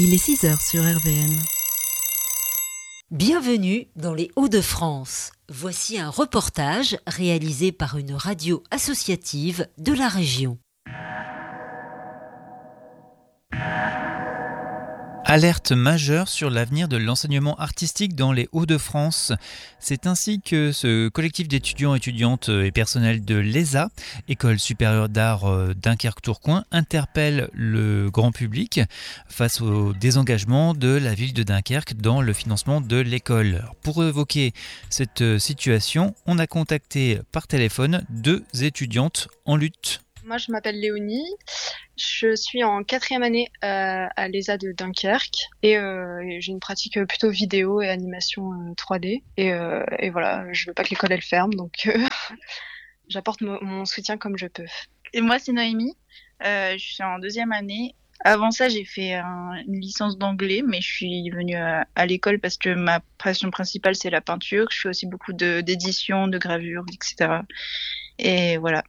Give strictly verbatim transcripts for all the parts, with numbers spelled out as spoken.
Il est six heures sur R V M. Bienvenue dans les Hauts-de-France. Voici un reportage réalisé par une radio associative de la région. Alerte majeure sur l'avenir de l'enseignement artistique dans les Hauts-de-France. C'est ainsi que ce collectif d'étudiants, étudiantes et personnels de l'E S A, École supérieure d'art Dunkerque-Tourcoing, interpelle le grand public face au désengagement de la ville de Dunkerque dans le financement de l'école. Pour évoquer cette situation, on a contacté par téléphone deux étudiantes en lutte. Moi, je m'appelle Léonie. Je suis en quatrième année euh, à l'E S A de Dunkerque et, euh, et j'ai une pratique plutôt vidéo et animation euh, trois D. Et, euh, et voilà, je veux pas que l'école elle ferme, donc euh, j'apporte mo- mon soutien comme je peux. Et moi, c'est Noémie. Euh, je suis en deuxième année. Avant ça, j'ai fait un, une licence d'anglais, mais je suis venue à, à l'école parce que ma passion principale, c'est la peinture. Je fais aussi beaucoup de, d'édition, de gravure, et cetera. Et voilà.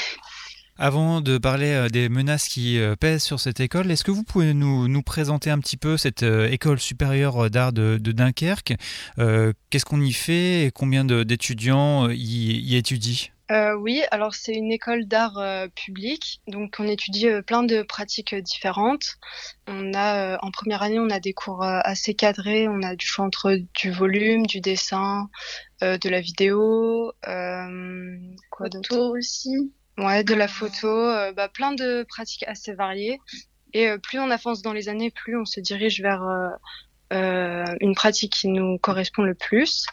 Avant de parler des menaces qui pèsent sur cette école, est-ce que vous pouvez nous, nous présenter un petit peu cette école supérieure d'art de, de Dunkerque ? euh, Qu'est-ce qu'on y fait et combien de, d'étudiants y, y étudient ? Euh, oui, alors c'est une école d'art euh, public, donc on étudie euh, plein de pratiques euh, différentes. On a euh, en première année, on a des cours euh, assez cadrés, on a du choix entre du volume, du dessin, euh, de la vidéo, euh, quoi Photo d'autre aussi. Ouais, de la photo, euh, bah, plein de pratiques assez variées. Et euh, plus on avance dans les années, plus on se dirige vers euh, euh, une pratique qui nous correspond le plus.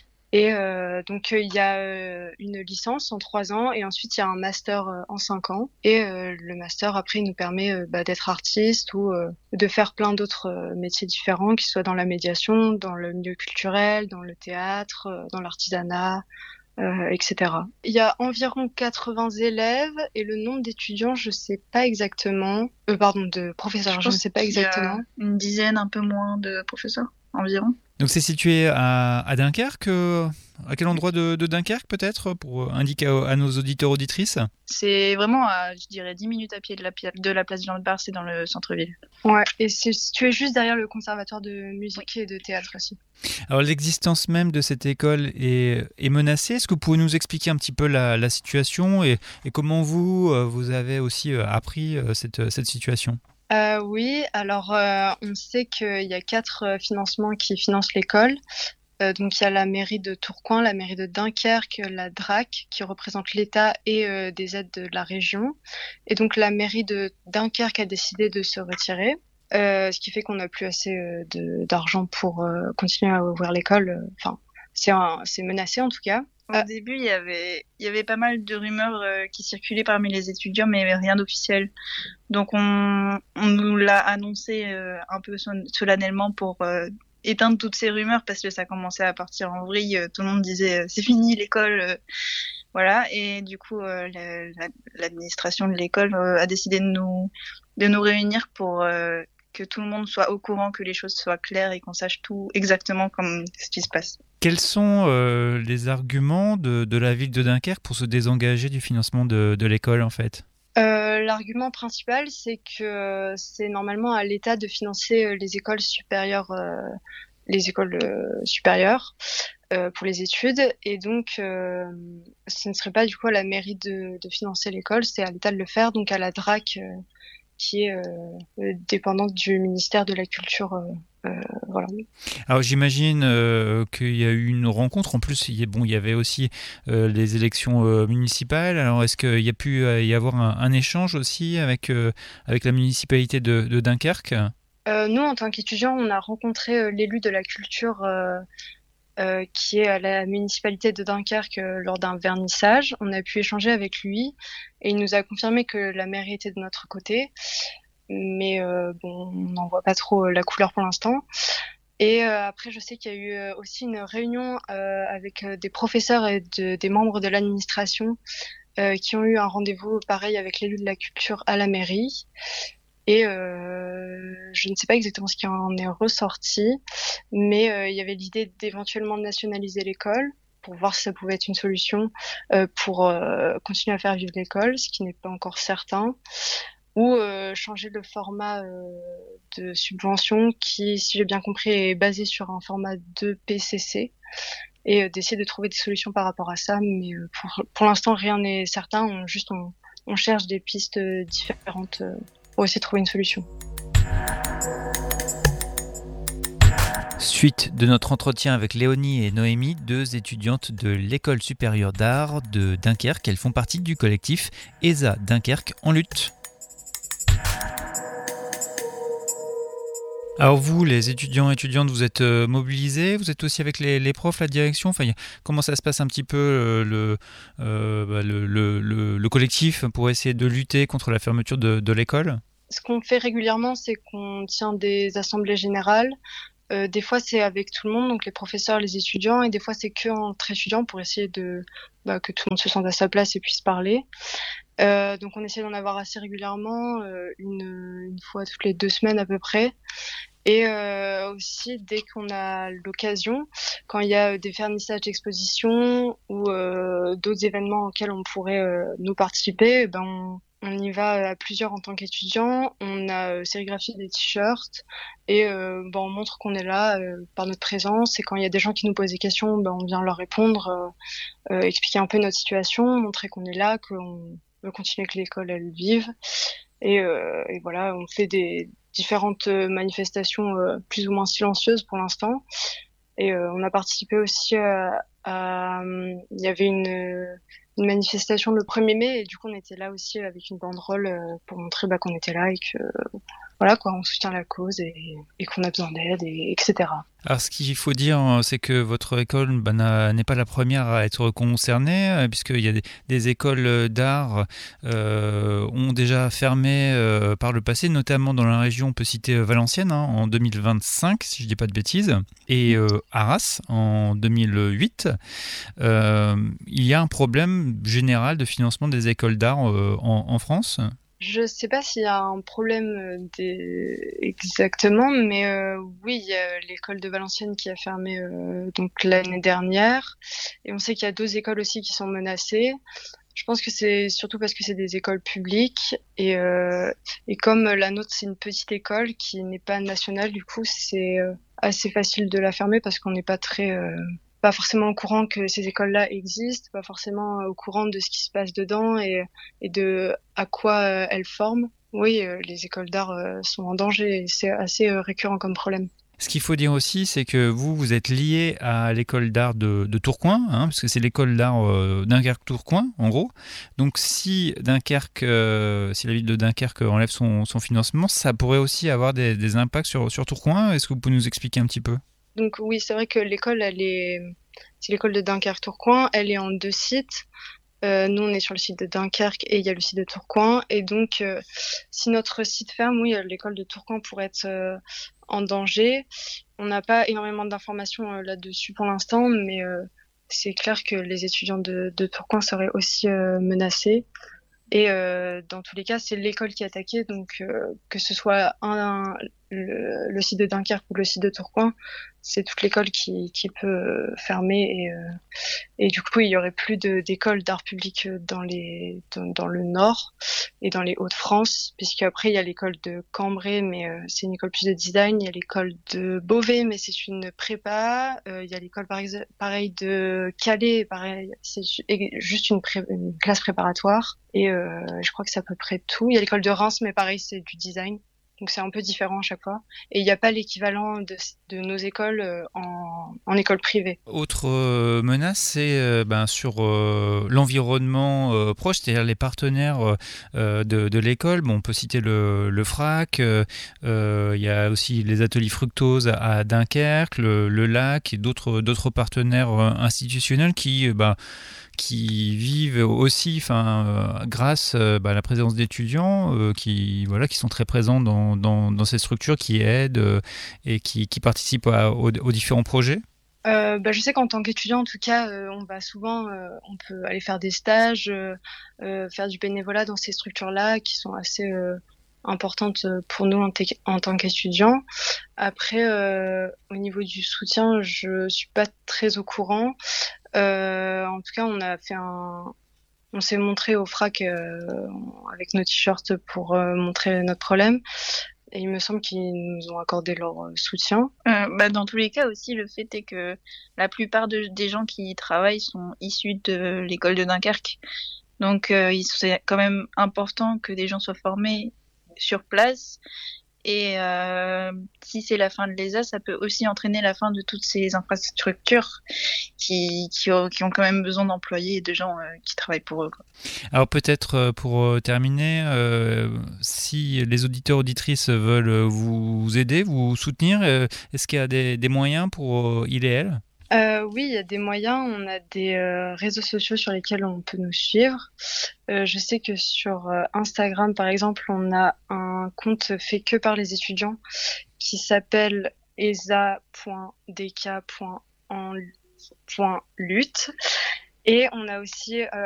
Et euh, donc il euh, y a euh, une licence en trois ans et ensuite il y a un master euh, en cinq ans. Et euh, le master après il nous permet euh, bah, d'être artiste ou euh, de faire plein d'autres euh, métiers différents, qu'ils soient dans la médiation, dans le milieu culturel, dans le théâtre, euh, dans l'artisanat. Euh, et cetera. Il y a environ quatre-vingts élèves et le nombre d'étudiants, je sais pas exactement. Euh, pardon, de professeurs, je, je ne sais pas exactement. Il y a une dizaine, un peu moins de professeurs environ. Donc c'est situé à, à Dunkerque. euh, À quel endroit de, de Dunkerque peut-être, pour indiquer à, à nos auditeurs auditrices ? C'est vraiment à, je dirais, dix minutes à pied de la, de la place Jean de Bar, c'est dans le centre-ville. Ouais, et c'est situé juste derrière le conservatoire de musique oui. et de théâtre aussi. Alors l'existence même de cette école est, est menacée. Est-ce que vous pouvez nous expliquer un petit peu la, la situation et, et comment vous, vous avez aussi appris cette, cette situation ? Euh, oui, alors euh, on sait qu'il y a quatre euh, financements qui financent l'école. Euh, donc il y a la mairie de Tourcoing, la mairie de Dunkerque, la D R A C qui représente l'État et euh, des aides de la région. Et donc la mairie de Dunkerque a décidé de se retirer, euh, ce qui fait qu'on n'a plus assez euh, de, d'argent pour euh, continuer à ouvrir l'école. Enfin, c'est, un, c'est menacé en tout cas. Au euh, début, il y avait, il y avait pas mal de rumeurs euh, qui circulaient parmi les étudiants, mais il n'y avait rien d'officiel. Donc on, on nous l'a annoncé euh, un peu solennellement pour euh, éteindre toutes ces rumeurs parce que ça commençait à partir en vrille. Tout le monde disait euh, c'est fini l'école, euh, voilà. Et du coup, euh, la, la, l'administration de l'école euh, a décidé de nous de nous réunir pour euh, que tout le monde soit au courant, que les choses soient claires et qu'on sache tout exactement comme ce qui se passe. Quels sont euh, les arguments de, de la ville de Dunkerque pour se désengager du financement de, de l'école en fait ? Euh, l'argument principal, c'est que c'est normalement à l'État de financer les écoles supérieures, euh, les écoles euh, supérieures euh, pour les études, et donc euh, ce ne serait pas du coup à la mairie de, de financer l'école, c'est à l'État de le faire, donc à la D R A C euh, qui est euh, dépendante du ministère de la Culture. Euh, Euh, voilà. Alors j'imagine euh, qu'il y a eu une rencontre. En plus, il y, a, bon, il y avait aussi euh, les élections euh, municipales. Alors est-ce qu'il y a pu euh, y avoir un, un échange aussi avec, euh, avec la municipalité de, de Dunkerque ? euh, Nous, en tant qu'étudiants, on a rencontré euh, l'élu de la culture euh, euh, qui est à la municipalité de Dunkerque euh, lors d'un vernissage. On a pu échanger avec lui et il nous a confirmé que la mairie était de notre côté. Mais euh, bon, on n'en voit pas trop la couleur pour l'instant. Et euh, après, je sais qu'il y a eu euh, aussi une réunion euh, avec euh, des professeurs et de, des membres de l'administration euh, qui ont eu un rendez-vous pareil avec l'élu de la culture à la mairie. Et euh, je ne sais pas exactement ce qui en est ressorti, mais euh, il y avait l'idée d'éventuellement nationaliser l'école pour voir si ça pouvait être une solution euh, pour euh, continuer à faire vivre l'école, ce qui n'est pas encore certain. ou euh, changer le format euh, de subvention qui, si j'ai bien compris, est basé sur un format de P C C, et euh, d'essayer de trouver des solutions par rapport à ça. Mais euh, pour, pour l'instant, rien n'est certain. On, juste, on, on cherche des pistes différentes euh, pour essayer de trouver une solution. Suite de notre entretien avec Léonie et Noémie, deux étudiantes de l'École supérieure d'art de Dunkerque. Elles font partie du collectif E S A Dunkerque en lutte. Alors vous, les étudiants et étudiantes, vous êtes euh, mobilisés, vous êtes aussi avec les, les profs, la direction, enfin, y a, comment ça se passe un petit peu euh, le, euh, bah, le, le, le, le collectif pour essayer de lutter contre la fermeture de, de l'école ? Ce qu'on fait régulièrement, c'est qu'on tient des assemblées générales. Euh, des fois, c'est avec tout le monde, donc les professeurs, les étudiants, et des fois, c'est que entre étudiants pour essayer de bah, que tout le monde se sente à sa place et puisse parler. Euh, donc, on essaie d'en avoir assez régulièrement, euh, une, une fois toutes les deux semaines à peu près. Et euh, aussi, dès qu'on a l'occasion, quand il y a des vernissages d'expositions ou euh, d'autres événements auxquels on pourrait euh, nous participer, ben on, on y va à plusieurs en tant qu'étudiants. On a euh, sérigraphié des t-shirts et euh, ben on montre qu'on est là euh, par notre présence. Et quand il y a des gens qui nous posent des questions, ben on vient leur répondre, euh, euh, expliquer un peu notre situation, montrer qu'on est là, qu'on veut continuer que l'école elle vive. Et, euh, et voilà, on fait des différentes manifestations euh, plus ou moins silencieuses pour l'instant. Et euh, on a participé aussi à, à... Il y avait une, une manifestation le premier mai, et du coup on était là aussi avec une banderole euh, pour montrer bah, qu'on était là et que voilà quoi, on soutient la cause et, et qu'on a besoin d'aide, et, etc. Alors ce qu'il faut dire, c'est que votre école bah, n'a, n'est pas la première à être concernée, puisqu'il y a des, des écoles d'art euh, ont déjà fermé euh, par le passé, notamment dans la région, on peut citer Valenciennes hein, en deux mille vingt-cinq, si je ne dis pas de bêtises, et euh, Arras en deux mille huit. Euh, il y a un problème général de financement des écoles d'art euh, en, en France. Je sais pas s'il y a un problème des... exactement, mais euh, oui, il y a l'école de Valenciennes qui a fermé euh, donc l'année dernière, et on sait qu'il y a d'autres écoles aussi qui sont menacées. Je pense que c'est surtout parce que c'est des écoles publiques, et, euh, et comme la nôtre c'est une petite école qui n'est pas nationale, du coup c'est euh, assez facile de la fermer parce qu'on n'est pas très... Euh... pas forcément au courant que ces écoles-là existent, pas forcément au courant de ce qui se passe dedans et, et de à quoi euh, elles forment. Oui, euh, les écoles d'art euh, sont en danger et c'est assez euh, récurrent comme problème. Ce qu'il faut dire aussi, c'est que vous, vous êtes lié à l'école d'art de, de Tourcoing, hein, parce que c'est l'école d'art euh, Dunkerque-Tourcoing, en gros. Donc si Dunkerque, euh, si la ville de Dunkerque enlève son, son financement, ça pourrait aussi avoir des, des impacts sur, sur Tourcoing. Est-ce que vous pouvez nous expliquer un petit peu ? Donc oui, c'est vrai que l'école, elle est, c'est l'école de Dunkerque-Tourcoing, elle est en deux sites. Euh, nous, on est sur le site de Dunkerque et il y a le site de Tourcoing. Et donc, euh, si notre site ferme, oui, l'école de Tourcoing pourrait être euh, en danger. On n'a pas énormément d'informations euh, là-dessus pour l'instant, mais euh, c'est clair que les étudiants de, de Tourcoing seraient aussi euh, menacés. Et euh, dans tous les cas, c'est l'école qui est attaquée, donc euh, que ce soit un, un, le, le site de Dunkerque ou le site de Tourcoing, c'est toute l'école qui, qui peut fermer. Et, euh, et du coup, il y aurait plus de, d'écoles d'art public dans, les, dans, dans le Nord et dans les Hauts-de-France, puisqu'après, il y a l'école de Cambrai, mais euh, c'est une école plus de design. Il y a l'école de Beauvais, mais c'est une prépa. Euh, il y a l'école, par ex- pareil, de Calais, pareil, c'est juste une, pré- une classe préparatoire. Et euh, je crois que c'est à peu près tout. Il y a l'école de Reims, mais pareil, c'est du design. Donc c'est un peu différent à chaque fois. Et il n'y a pas l'équivalent de, de nos écoles euh, en, en école privée. Autre euh, menace, c'est euh, ben, sur euh, l'environnement euh, proche, c'est-à-dire les partenaires euh, de, de l'école. Bon, on peut citer le, le FRAC, euh, euh, il y a aussi les ateliers fructose à Dunkerque, le, le lac et d'autres, d'autres partenaires euh, institutionnels qui... Euh, ben, qui vivent aussi, enfin, euh, grâce euh, bah, à la présence d'étudiants euh, qui, voilà, qui sont très présents dans, dans, dans ces structures, qui aident euh, et qui, qui participent à, aux, aux différents projets. Euh, bah, je sais qu'en tant qu'étudiant, en tout cas, euh, on va souvent, euh, on peut aller faire des stages, euh, euh, faire du bénévolat dans ces structures-là qui sont assez euh, importantes pour nous en, t- en tant qu'étudiants. Après, euh, au niveau du soutien, je suis pas très au courant. Euh, en tout cas, on a fait un, on s'est montré au FRAC euh, avec nos t-shirts pour euh, montrer notre problème. Et il me semble qu'ils nous ont accordé leur soutien. Euh, bah, dans tous les cas aussi, le fait est que la plupart de, des gens qui y travaillent sont issus de l'école de Dunkerque. Donc euh, c'est quand même important que des gens soient formés sur place. Et euh, si c'est la fin de l'E S A, ça peut aussi entraîner la fin de toutes ces infrastructures qui, qui, ont, qui ont quand même besoin d'employés et de gens euh, qui travaillent pour eux, quoi. Alors peut-être pour terminer, euh, si les auditeurs auditrices veulent vous aider, vous soutenir, euh, est-ce qu'il y a des, des moyens pour euh, il et elle ? Euh, oui, il y a des moyens. On a des euh, réseaux sociaux sur lesquels on peut nous suivre. Euh, je sais que sur euh, Instagram, par exemple, on a un compte fait que par les étudiants qui s'appelle e s a point d k point en point lutte. Et on a aussi euh,